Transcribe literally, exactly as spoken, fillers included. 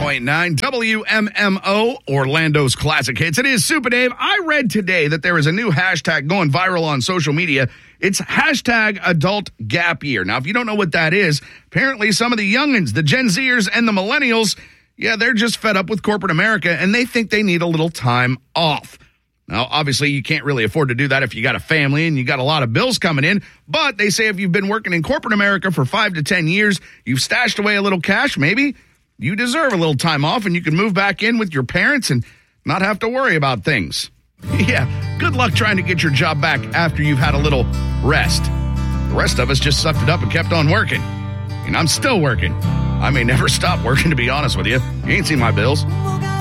point nine W M M O, Orlando's classic hits. It is Super Dave. I read today that there is a new hashtag going viral on social media. It's hashtag adult gap year. Now, if you don't know what that is, apparently some of the youngins, the Gen Zers and the millennials, yeah, they're just fed up with corporate America, and they think they need a little time off. Now, obviously, you can't really afford to do that if you got a family and you got a lot of bills coming in. But they say if you've been working in corporate America for five to ten years, you've stashed away a little cash, maybe you deserve a little time off and you can move back in with your parents and not have to worry about things. Yeah, good luck trying to get your job back after you've had a little rest. The rest of us just sucked it up and kept on working. And I'm still working. I may never stop working, to be honest with you. You ain't seen my bills.